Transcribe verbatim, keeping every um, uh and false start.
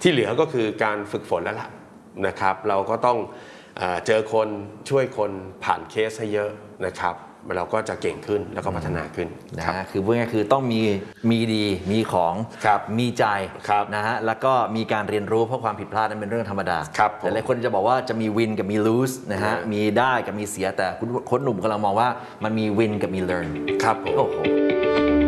ที่เหลือก็คือการฝึกฝนแล้วล่ะนะครับเราก็ต้องเจอคนช่วยคนผ่านเคสให้เยอะนะครับเราก็จะเก่งขึ้นแล้วก็พัฒนาขึ้นนะฮะคือพูดง่ายๆคือต้องมีมีดีมีของมีใจนะฮะแล้วก็มีการเรียนรู้เพราะความผิดพลาดนั้นเป็นเรื่องธรรมดาแต่หลายคนจะบอกว่าจะมีวินกับมีลูสนะฮะมีได้กับมีเสียแต่คุณโค้ชหนุ่มกำลังมองว่ามันมีวินกับมีเลิร์นครับผม